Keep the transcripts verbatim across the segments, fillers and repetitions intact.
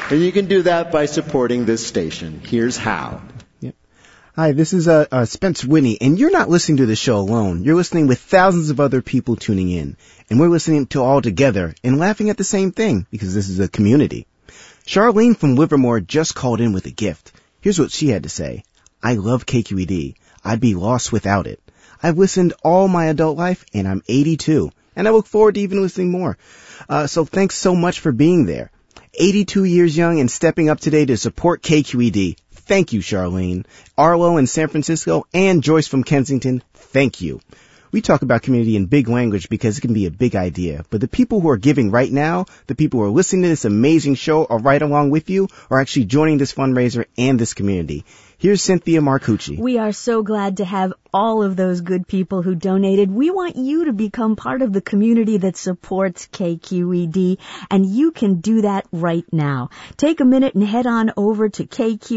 And you can do that by supporting this station. Here's how. Yep. Hi, this is uh, uh, Spence Whitney, and you're not listening to the show alone. You're listening with thousands of other people tuning in. And we're listening to all together and laughing at the same thing because this is a community. Charlene from Livermore just called in with a gift. Here's what she had to say. I love K Q E D. I'd be lost without it. I've listened all my adult life, and I'm eighty-two. And I look forward to even listening more. Uh, so thanks so much for being there. eighty-two years young and stepping up today to support K Q E D. Thank you, Charlene. Arlo in San Francisco and Joyce from Kensington, thank you. We talk about community in big language because it can be a big idea. But the people who are giving right now, the people who are listening to this amazing show are right along with you, are actually joining this fundraiser and this community. Here's Cynthia Marcucci. We are so glad to have all of those good people who donated. We want you to become part of the community that supports K Q E D, and you can do that right now. Take a minute and head on over to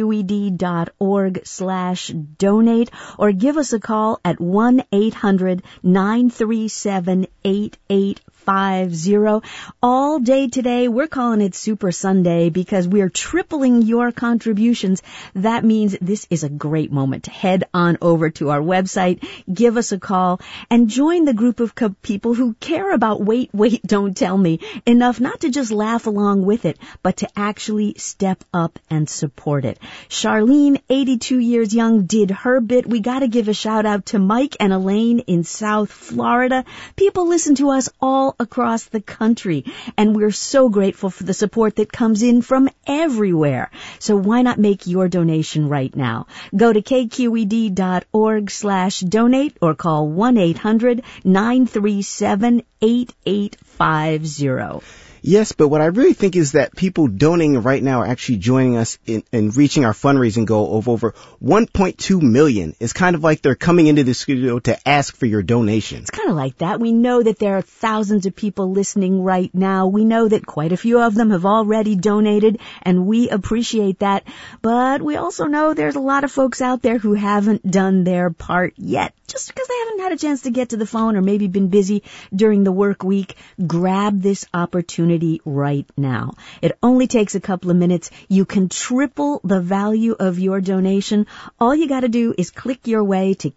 kqed.org slash donate or give us a call at one eight hundred nine three seven eight eight five zero. All day today, we're calling it Super Sunday because we're tripling your contributions. That means this is a great moment to head on over to our website, give us a call, and join the group of co- people who care about Wait, Wait, Don't Tell Me enough not to just laugh along with it, but to actually step up and support it. Charlene, eighty-two years young, did her bit. We got to give a shout out to Mike and Elaine in South Florida. People listen to us all across the country, and we're so grateful for the support that comes in from everywhere. So why not make your donation right now? Go to kqed.org slash donate or call one eight hundred nine three seven eight eight five zero. Yes, but what I really think is that people donating right now are actually joining us in, in reaching our fundraising goal of over one point two million. It's kind of like they're coming into the studio to ask for your donation. It's kind of like that. We know that there are thousands of people listening right now. We know that quite a few of them have already donated, and we appreciate that. But we also know there's a lot of folks out there who haven't done their part yet. Just because they haven't had a chance to get to the phone or maybe been busy during the work week, grab this opportunity right now. It only takes a couple of minutes. You can triple the value of your donation. All you got to do is click your way to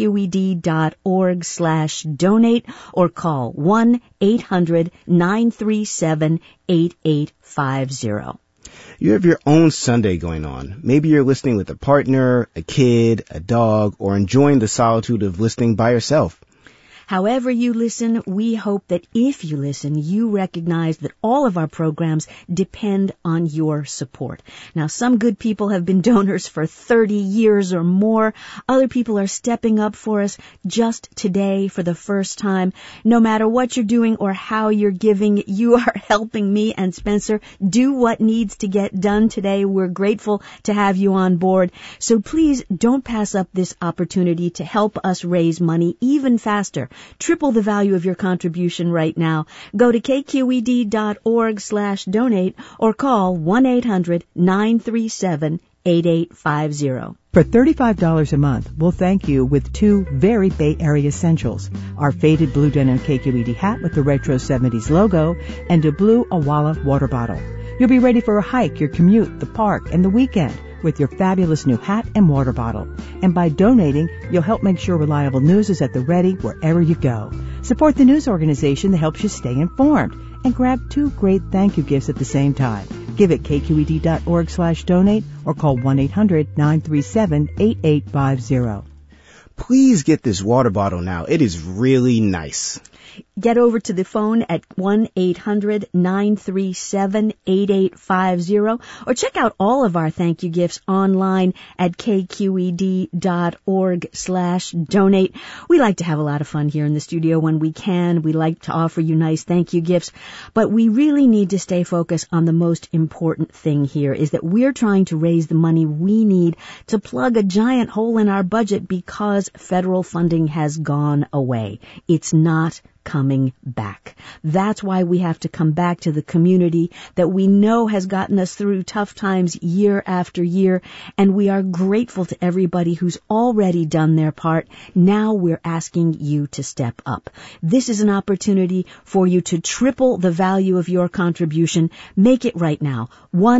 kqed.org slash donate or call one eight hundred nine three seven eight eight five zero. You have your own Sunday going on. Maybe you're listening with a partner, a kid, a dog, or enjoying the solitude of listening by yourself. However you listen, we hope that if you listen, you recognize that all of our programs depend on your support. Now, some good people have been donors for thirty years or more. Other people are stepping up for us just today for the first time. No matter what you're doing or how you're giving, you are helping me and Spencer do what needs to get done today. We're grateful to have you on board. So please don't pass up this opportunity to help us raise money even faster. Triple the value of your contribution right now. Go to kqed.org slash donate or call one eight hundred nine three seven eight eight five zero. For thirty-five dollars a month, we'll thank you with two very Bay Area essentials. Our faded blue denim K Q E D hat with the retro seventies logo and a blue Awala water bottle. You'll be ready for a hike, your commute, the park, and the weekend with your fabulous new hat and water bottle. And by donating, you'll help make sure reliable news is at the ready wherever you go. Support the news organization that helps you stay informed. And grab two great thank you gifts at the same time. Give it kqed.org slash donate or call one eight hundred nine three seven eight eight five zero. Please get this water bottle now. It is really nice. Get over to the phone at one eight hundred nine three seven eight eight five zero or check out all of our thank you gifts online at kqed.org slash donate. We like to have a lot of fun here in the studio when we can. We like to offer you nice thank you gifts, but we really need to stay focused on the most important thing here is that we're trying to raise the money we need to plug a giant hole in our budget because federal funding has gone away. It's not coming back. That's why we have to come back to the community that we know has gotten us through tough times year after year, and we are grateful to everybody who's already done their part. Now we're asking you to step up. This is an opportunity for you to triple the value of your contribution. Make it right now. One